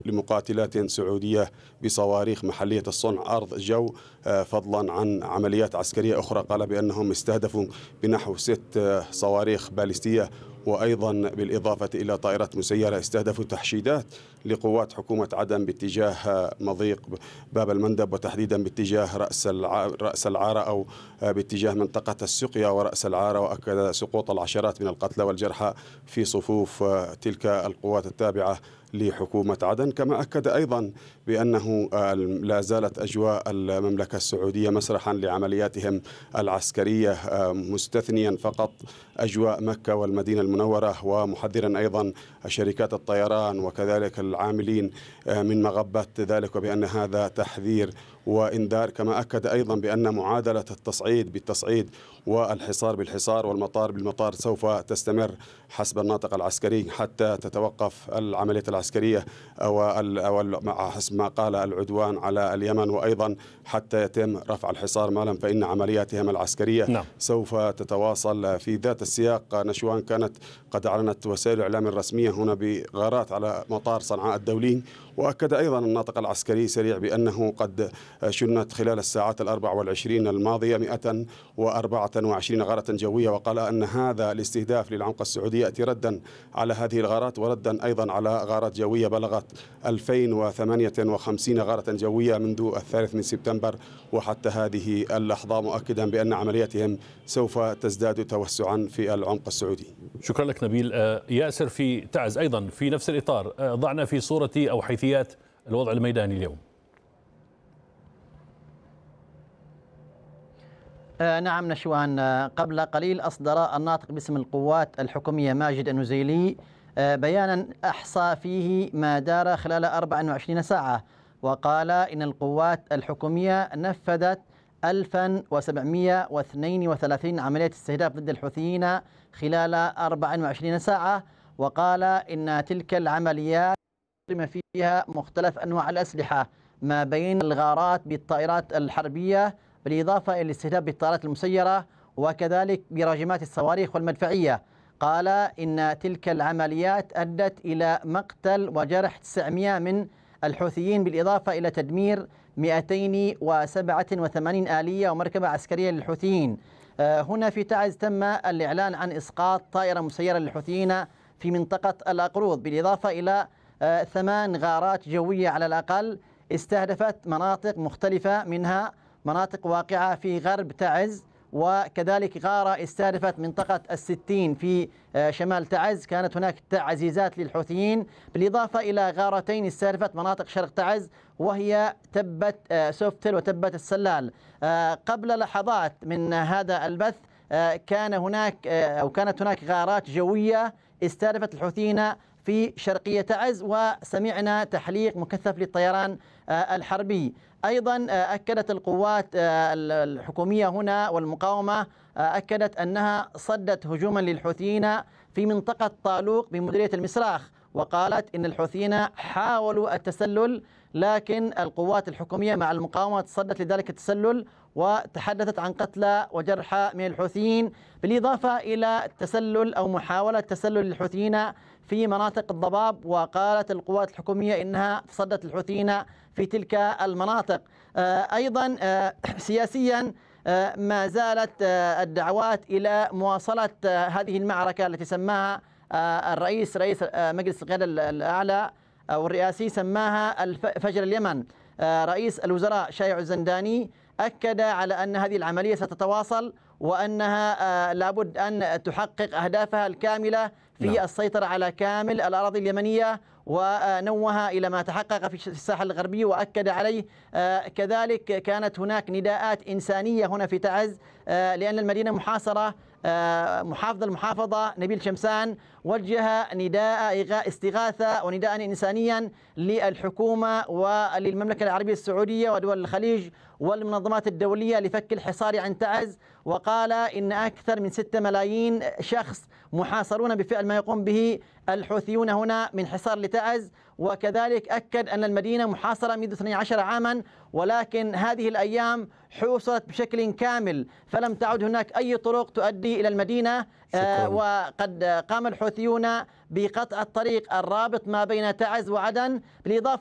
لمقاتلات سعودية بصواريخ محلية الصنع أرض جو، فضلا عن عمليات عسكرية أخرى. قال بأنهم استهدفوا بنحو 6 صواريخ باليستية، وأيضا بالإضافة إلى طائرات مسيرة استهدفوا تحشيدات لقوات حكومة عدن باتجاه مضيق باب المندب، وتحديدا باتجاه رأس العارة أو باتجاه منطقة السقيا ورأس العارة. وأكد سقوط العشرات من القتلى والجرحى في صفوف تلك القوات التابعة لحكومة عدن. كما أكد أيضا بأنه لا زالت أجواء المملكة السعودية مسرحا لعملياتهم العسكرية، مستثنيا فقط أجواء مكة والمدينة المنورة، ومحذرا أيضا شركات الطيران وكذلك العاملين من مغبة ذلك، وبأن هذا تحذير وإنذار. كما أكد أيضا بأن معادلة التصعيد بالتصعيد والحصار بالحصار والمطار بالمطار سوف تستمر حسب الناطق العسكري حتى تتوقف العملية العسكرية أو حسب ما قال العدوان على اليمن، وأيضا حتى يتم رفع الحصار ما لم فإن عملياتهم العسكرية سوف تتواصل. في ذات السياق نشوان كانت قد أعلنت وسائل الإعلام الرسمية هنا بغارات على مطار صنعاء الدولي، وأكد أيضا الناطق العسكري سريع بأنه قد شنت خلال الساعات 24 الماضية 124 غارة جوية، وقال أن هذا الاستهداف للعنقة السعودية يأتي ردا على هذه الغارات، وردا أيضا على غارات جوية بلغت 2058 غارة جوية منذ 3 سبتمبر وحتى هذه اللحظة، مؤكدا بأن عملياتهم سوف تزداد توسعا في العمق السعودي. شكرا لك نبيل. ياسر في تعز أيضا في نفس الإطار، ضعنا في صورة أو حيثيات الوضع الميداني اليوم. نعم نشوان، قبل قليل أصدر الناطق باسم القوات الحكومية ماجد النزيلي بيانا أحصى فيه ما دار خلال 24 ساعة، وقال إن القوات الحكومية نفذت 1732 عملية استهداف ضد الحوثيين خلال 24 ساعة، وقال إن تلك العمليات تم فيها مختلف أنواع الأسلحة ما بين الغارات بالطائرات الحربية بالإضافة إلى الاستهداف بالطائرات المسيرة وكذلك براجمات الصواريخ والمدفعية. قال إن تلك العمليات أدت إلى مقتل وجرح 900 من الحوثيين بالإضافة إلى تدمير 287 آلية ومركبة عسكرية للحوثيين. هنا في تعز تم الإعلان عن إسقاط طائرة مسيرة للحوثيين في منطقة الأقروض، بالإضافة إلى 8 غارات جوية على الأقل استهدفت مناطق مختلفة، منها مناطق واقعة في غرب تعز، وكذلك غارة استهدفت منطقة الستين في شمال تعز، كانت هناك تعزيزات للحوثيين، بالإضافة إلى غارتين استهدفت مناطق شرق تعز وهي تبت سوفتل وتبت السلال. قبل لحظات من هذا البث كانت هناك غارات جوية استهدفت الحوثيين في شرقية تعز، وسمعنا تحليق مكثف للطيران الحربي. أيضا أكدت القوات الحكومية هنا والمقاومة أكدت أنها صدت هجوما للحوثيين في منطقة طالوق بمديرية المسراخ، وقالت إن الحوثيين حاولوا التسلل لكن القوات الحكومية مع المقاومة تصدت لذلك التسلل، وتحدثت عن قتلى وجرحى من الحوثيين، بالإضافة إلى تسلل أو محاولة تسلل للحوثيين في مناطق الضباب، وقالت القوات الحكومية إنها تصدت الحوثيين في تلك المناطق. أيضا سياسيا ما زالت الدعوات إلى مواصلة هذه المعركة التي سماها رئيس مجلس القيادة الأعلى أو الرئاسي سماها فجر اليمن. رئيس الوزراء شايع الزنداني أكد على أن هذه العملية ستتواصل وأنها لابد أن تحقق أهدافها الكاملة في السيطرة على كامل الأراضي اليمنية، ونوه إلى ما تحقق في الساحل الغربي وأكد عليه. كذلك كانت هناك نداءات إنسانية هنا في تعز لأن المدينة محاصرة. محافظ المحافظة نبيل شمسان وجه نداء استغاثة ونداء إنسانيا للحكومة وللمملكة العربية السعودية ودول الخليج والمنظمات الدولية لفك الحصار عن تعز، وقال إن أكثر من 6 ملايين شخص محاصرون بفعل ما يقوم به الحوثيون هنا من حصار لتعز. وكذلك أكد أن المدينة محاصرة منذ 12 عاما، ولكن هذه الأيام حوصرت بشكل كامل، فلم تعد هناك أي طرق تؤدي إلى المدينة وقد قام الحوثيون بقطع الطريق الرابط ما بين تعز وعدن، بالإضافة